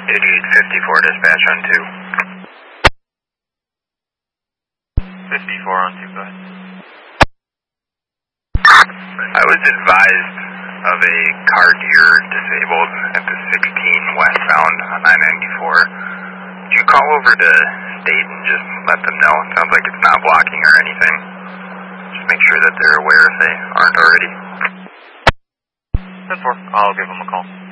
8854 dispatch on 2. 54 on 2, go ahead. I was advised of a car deer disabled at the 16 westbound on 994. Could you call over to State and just let them know? It sounds like it's not blocking or anything. Just make sure that they're aware if they aren't already. 10-4, I'll give them a call.